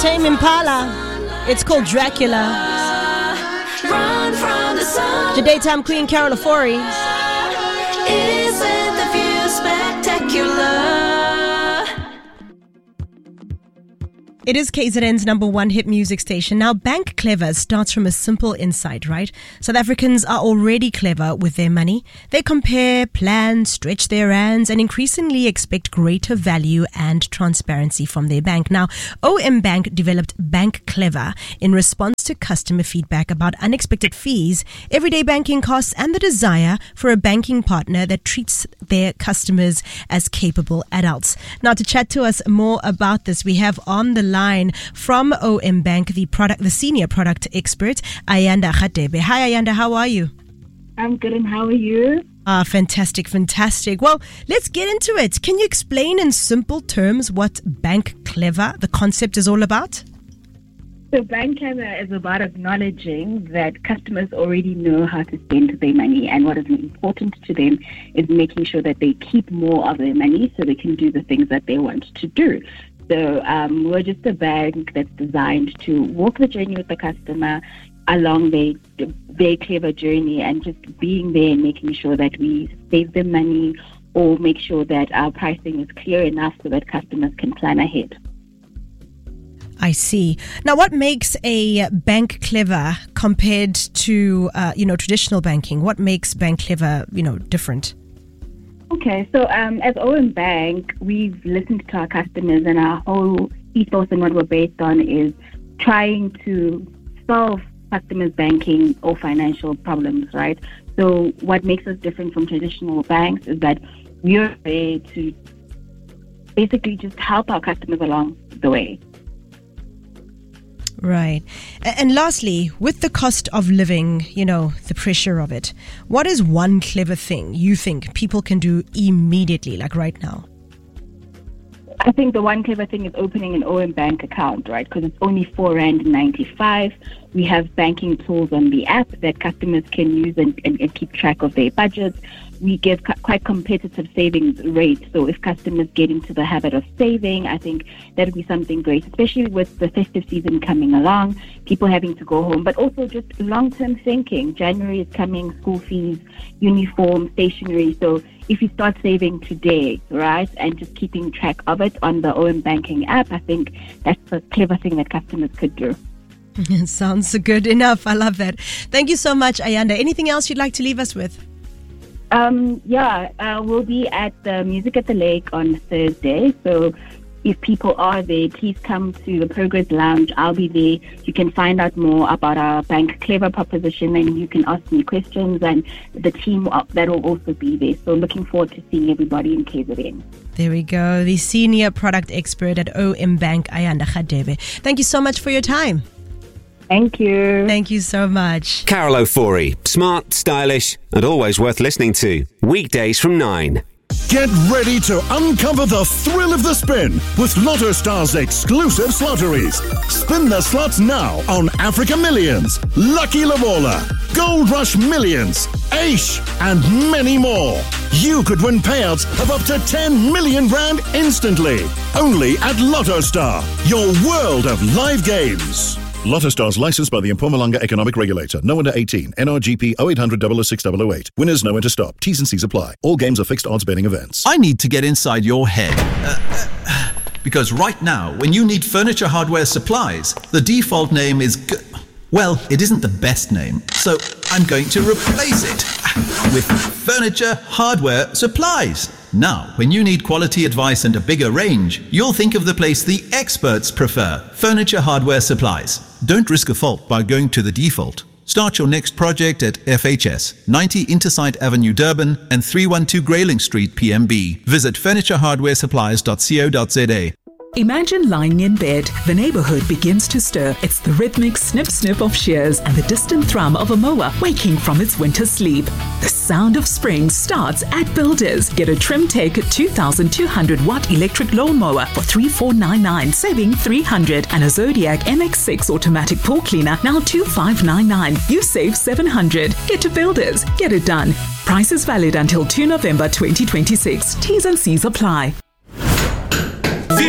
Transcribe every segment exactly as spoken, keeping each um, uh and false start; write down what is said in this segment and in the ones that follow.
Tame Impala. It's called Dracula. Run from the sun. The daytime queen, Carol Ofori. Isn't the view spectacular? It is K Z N's number one hit music station. Now, Bank Clever starts from a simple insight, right? South Africans are already clever with their money. They compare, plan, stretch their rands, and increasingly expect greater value and transparency from their bank. Now, O M Bank developed Bank Clever in response to customer feedback about unexpected fees, everyday banking costs, and the desire for a banking partner that treats their customers as capable adults. Now, to chat to us more about this, we have on the line from O M Bank, the product, the senior product expert, Ayanda Radebe. Hi, Ayanda. How are you? I'm good, and how are you? Ah, fantastic, fantastic. Well, let's get into it. Can you explain in simple terms what Bank Clever, the concept, is all about? So Bank Clever is about acknowledging that customers already know how to spend their money, and what is important to them is making sure that they keep more of their money so they can do the things that they want to do. So um, we're just a bank that's designed to walk the journey with the customer along their, their clever journey, and just being there and making sure that we save them money or make sure that our pricing is clear enough so that customers can plan ahead. I see. Now, what makes a Bank Clever compared to, uh, you know, traditional banking? What makes Bank Clever, you know, different? Okay, so um, as O M Bank, we've listened to our customers, and our whole ethos and what we're based on is trying to solve customers' banking or financial problems, right? So what makes us different from traditional banks is that we're there to basically just help our customers along the way. Right. And lastly, with the cost of living, you know, the pressure of it, what is one clever thing you think people can do immediately, like right now? I think the one clever thing is opening an O M Bank account, right? Because it's only four rand ninety-five. We have banking tools on the app that customers can use and, and, and keep track of their budgets. We give cu- quite competitive savings rates. So if customers get into the habit of saving, I think that would be something great, especially with the festive season coming along, people having to go home, but also just long-term thinking. January is coming, school fees, uniform, stationery. So if you start saving today, right, and just keeping track of it on the O M Banking app, I think that's a clever thing that customers could do. Sounds good enough. I love that. Thank you so much, Ayanda. Anything else you'd like to leave us with? Um, yeah, uh, we'll be at the Music at the Lake on Thursday. So if people are there, please come to the Progress Lounge. I'll be there. You can find out more about our Bank Clever proposition, and you can ask me questions, and the team that will also be there. So looking forward to seeing everybody in K Z N. There we go. The senior product expert at O M Bank, Ayanda Radebe. Thank you so much for your time. Thank you. Thank you so much. Carol Ofori, smart, stylish, and always worth listening to. Weekdays from nine. Get ready to uncover the thrill of the spin with Lotto Star's exclusive slotteries. Spin the slots now on Africa Millions, Lucky Lavola, Gold Rush Millions, Aish, and many more. You could win payouts of up to ten million rand instantly. Only at Lotto Star, your world of live games. Lotto Stars licensed by the Mpumalanga Economic Regulator. No under eighteen. N R G P oh eight hundred, double oh six, double oh eight. Winners know when to stop. T's and C's apply. All games are fixed odds betting events. I need to get inside your head. Uh, uh, because right now, when you need furniture hardware supplies, the default name is... G- well, it isn't the best name. So I'm going to replace it with Furniture Hardware Supplies. Now, when you need quality advice and a bigger range, you'll think of the place the experts prefer, Furniture Hardware Supplies. Don't risk a fault by going to the default. Start your next project at F H S, ninety Intersite Avenue, Durban, and three one two Grayling Street, P M B. Visit furniture hardware supplies dot co dot za. Imagine lying in bed. The neighborhood begins to stir. It's the rhythmic snip-snip of shears and the distant thrum of a mower waking from its winter sleep. The sound of spring starts at Builders. Get a Trimtech two thousand two hundred watt electric lawnmower for three thousand four hundred ninety-nine, saving three hundred dollars, and a Zodiac M X six automatic pool cleaner now two thousand five hundred ninety-nine. You save seven hundred dollars. Get to Builders. Get it done. Price is valid until the second of November twenty twenty-six. T's and C's apply. Feel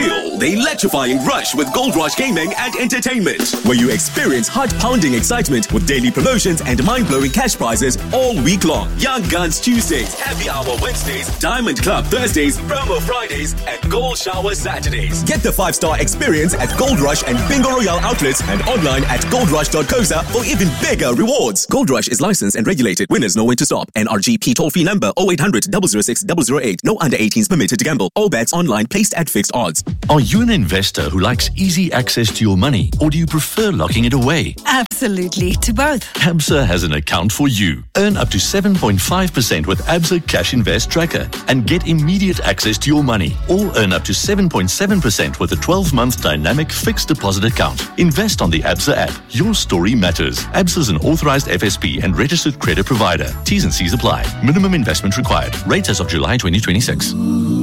the electrifying Rush with Gold Rush Gaming and Entertainment, where you experience heart-pounding excitement with daily promotions and mind-blowing cash prizes all week long. Young Guns Tuesdays, Happy Hour Wednesdays, Diamond Club Thursdays, Promo Fridays, and Gold Shower Saturdays. Get the five-star experience at Gold Rush and Bingo Royale outlets and online at gold rush dot coza for even bigger rewards. Gold Rush is licensed and regulated. Winners know when to stop. N R G P toll-free number oh eight hundred, double oh six, double oh eight. No under eighteens permitted to gamble. All bets online placed at fixed odds. Are you an investor who likes easy access to your money, or do you prefer locking it away? Absolutely, to both. Absa has an account for you. Earn up to seven point five percent with Absa Cash Invest Tracker and get immediate access to your money, or earn up to seven point seven percent with a twelve-month dynamic fixed deposit account. Invest on the Absa app. Your story matters. Absa is an authorized F S P and registered credit provider. T's and C's apply. Minimum investment required. Rates as of July twenty twenty-six.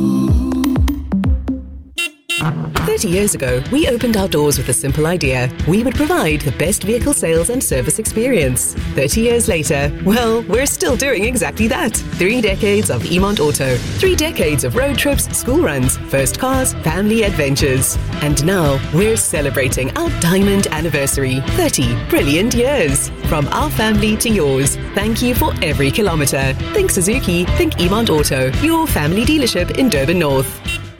thirty years ago, we opened our doors with a simple idea. We would provide the best vehicle sales and service experience. thirty years later, well, we're still doing exactly that. Three decades of Emont Auto. Three decades of road trips, school runs, first cars, family adventures. And now, we're celebrating our diamond anniversary. thirty brilliant years. From our family to yours. Thank you for every kilometre. Think Suzuki, think Emont Auto. Your family dealership in Durban North.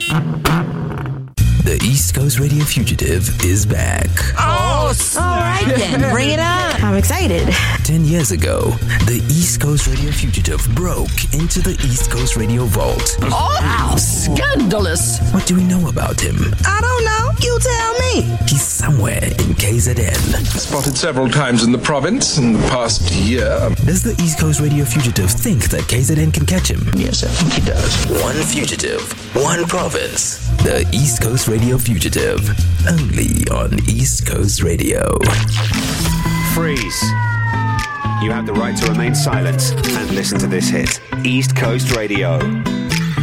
The East Coast Radio Fugitive is back. Oh, all right then, bring it on. I'm excited. Ten years ago, the East Coast Radio Fugitive broke into the East Coast Radio Vault. Oh, wow, scandalous. What do we know about him? I don't know. You tell me. He's somewhere in K Z N. Spotted several times in the province in the past year. Does the East Coast Radio Fugitive think that K Z N can catch him? Yes, I think he does. One fugitive, one province. The East Coast Radio Fugitive. Only on East Coast Radio. Freeze. You have the right to remain silent and listen to this hit. East Coast Radio.